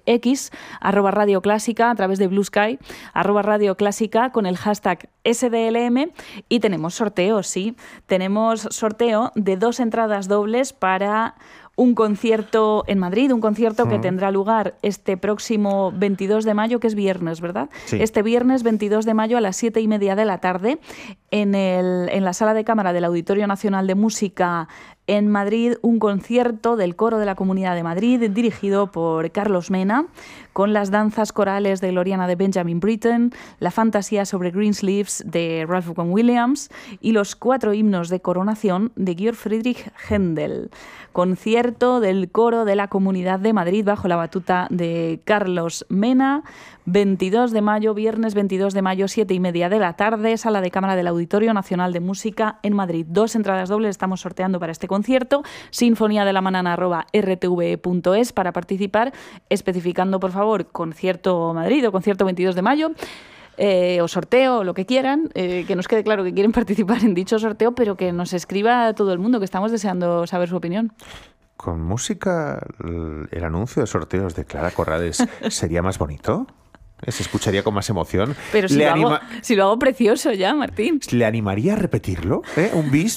X, @Radio Clásica, a través de Blue Sky, @Radio Clásica, con el hashtag SDLM, y tenemos sorteo, sí. Tenemos sorteo de 2 entradas dobles para un concierto en Madrid, un concierto que tendrá lugar este próximo 22 de mayo, que es viernes, ¿verdad? Sí. Este viernes 22 de mayo a las 7:30 de la tarde en la Sala de Cámara del Auditorio Nacional de Música en Madrid, un concierto del Coro de la Comunidad de Madrid dirigido por Carlos Mena, con las danzas corales de Gloriana de Benjamin Britten, la fantasía sobre Greensleeves de Ralph Vaughan Williams y los 4 himnos de coronación de Georg Friedrich Händel. Concierto del Coro de la Comunidad de Madrid bajo la batuta de Carlos Mena, 22 de mayo, viernes 22 de mayo, 7:30 de la tarde, Sala de Cámara del Auditorio Nacional de Música en Madrid. 2 entradas dobles estamos sorteando para este concierto. sinfoniadelamanana@rtve.es para participar, especificando, por favor, concierto Madrid o concierto 22 de mayo. O sorteo, lo que quieran, que nos quede claro que quieren participar en dicho sorteo, pero que nos escriba a todo el mundo, que estamos deseando saber su opinión. ¿Con música el anuncio de sorteos de Clara Corrales sería más bonito? ¿Se escucharía con más emoción? Pero si lo hago precioso ya, Martín. ¿Le animaría a repetirlo? Un bis,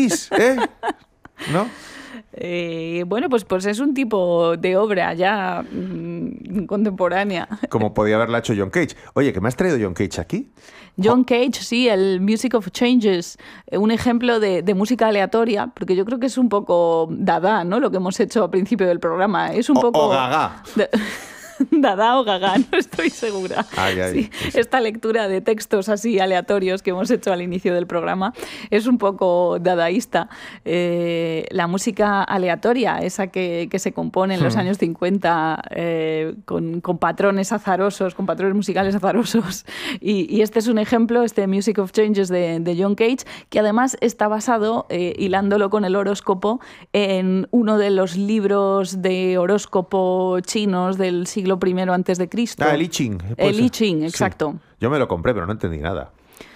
¿no? Bueno, pues es un tipo de obra ya contemporánea. Como podía haberla hecho John Cage. Oye, ¿que me has traído John Cage aquí? John Cage, sí, el Music of Changes, un ejemplo de música aleatoria, porque yo creo que es un poco dada, ¿no? Lo que hemos hecho al principio del programa. Es un poco... O gaga. Dada o gaga, no estoy segura. Sí, esta lectura de textos así aleatorios que hemos hecho al inicio del programa es un poco dadaísta. La música aleatoria, esa que se compone en los años 50 con patrones azarosos, con patrones musicales azarosos. Y este es un ejemplo, este Music of Changes de John Cage, que además está basado, hilándolo con el horóscopo, en uno de los libros de horóscopo chinos del siglo I antes de Cristo. El I Ching. El I Ching, exacto. Sí. Yo me lo compré, pero no entendí nada.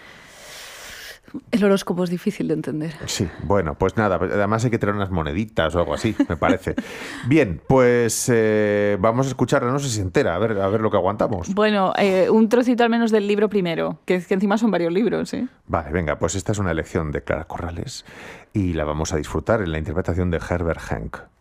El horóscopo es difícil de entender. Sí, bueno, pues nada, además hay que tener unas moneditas o algo así, me parece. Bien, pues vamos a escucharla, no sé si entera, a ver lo que aguantamos. Bueno, un trocito al menos del libro primero, que encima son varios libros, ¿eh? Vale, venga, pues esta es una elección de Clara Corrales y la vamos a disfrutar en la interpretación de Herbert Henk.